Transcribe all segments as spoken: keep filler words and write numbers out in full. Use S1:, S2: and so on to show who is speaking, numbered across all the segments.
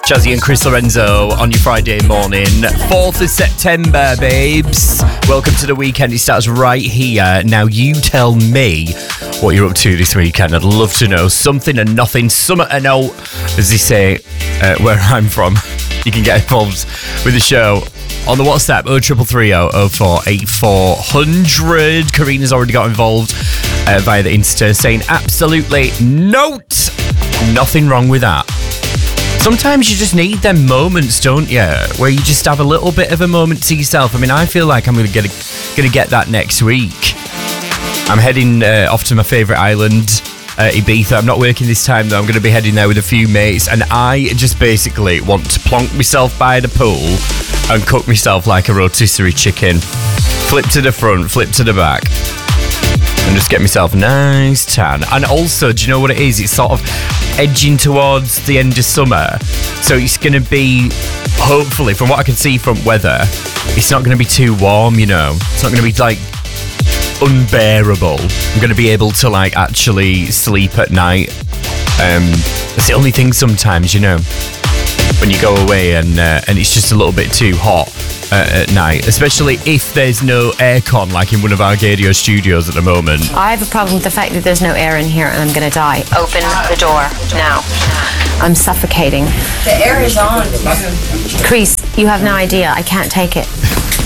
S1: Jazzy and Chris Lorenzo on your Friday morning. fourth of September, babes. Welcome to the weekend. It starts right here. Now you tell me what you're up to this weekend. I'd love to know. Something and nothing, summer and no, as they say, uh, where I'm from. You can get involved with the show on the WhatsApp oh three three three oh oh four eight four hundred. Karina's already got involved uh, via the Insta saying absolutely note. Nothing wrong with that. Sometimes you just need them moments, don't you? Where you just have a little bit of a moment to yourself. I mean, I feel like I'm going to get going to get that next week. I'm heading uh, off to my favourite island, uh, Ibiza. I'm not working this time, though. I'm going to be heading there with a few mates. And I just basically want to plonk myself by the pool and cook myself like a rotisserie chicken. Flip to the front, flip to the back. And just get myself a nice tan. And also, do you know what it is? It's sort of edging towards the end of summer. So it's going to be, hopefully, from what I can see from weather, it's not going to be too warm, you know. It's not going to be, like, unbearable. I'm going to be able to, like, actually sleep at night. Um, that's the only thing sometimes, you know, when you go away and uh, and it's just a little bit too hot uh, at night, especially if there's no aircon like in one of our Gadio studios at the moment.
S2: I have a problem with the fact that there's no air in here and I'm going to die. Open the door now. I'm suffocating.
S3: The air is on.
S2: Chris, you have no idea. I can't take it.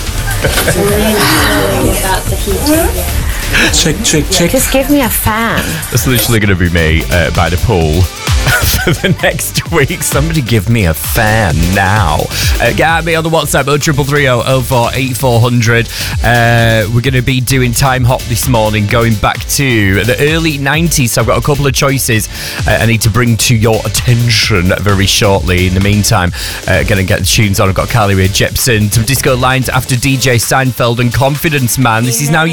S4: Check, check, check.
S2: Just give me a fan.
S1: That's literally going to be me uh, by the pool for the next week. Somebody give me a fan now. Uh, get at me on the WhatsApp oh three three three oh oh four eight four hundred. Uh, we're going to be doing Time Hop this morning, going back to the early nineties. So I've got a couple of choices uh, I need to bring to your attention very shortly. In the meantime, uh, going to get the tunes on. I've got Carly Rae Jepsen, some disco lines after D J Seinfeld and Confidence Man. This is now